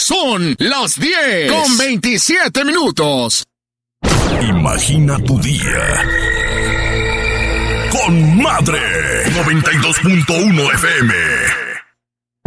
Son las 10:27. Imagina tu día con Madre 92.1 FM.